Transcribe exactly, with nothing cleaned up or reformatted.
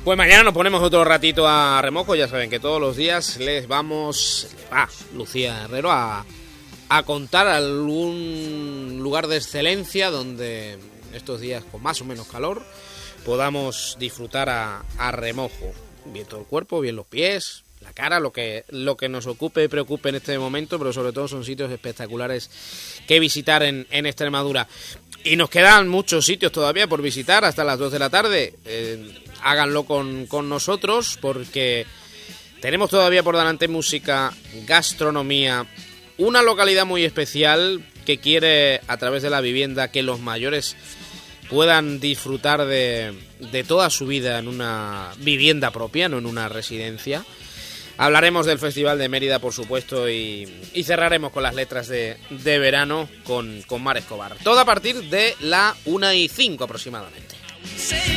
Pues mañana nos ponemos otro ratito a remojo. Ya saben que todos los días les vamos a Lucía Herrero a, a contar algún lugar de excelencia donde estos días con más o menos calor podamos disfrutar a, a remojo. Bien todo el cuerpo, bien los pies, la cara, lo que, lo que nos ocupe y preocupe en este momento, pero sobre todo son sitios espectaculares que visitar en, en Extremadura. Y nos quedan muchos sitios todavía por visitar hasta las dos de la tarde. Eh, háganlo con, con nosotros porque tenemos todavía por delante música, gastronomía, una localidad muy especial que quiere a través de la vivienda que los mayores puedan disfrutar de, de toda su vida en una vivienda propia, no en una residencia. Hablaremos del Festival de Mérida, por supuesto, y, y cerraremos con las letras de, de verano con, con Mar Escobar. Todo a partir de la una y cinco aproximadamente.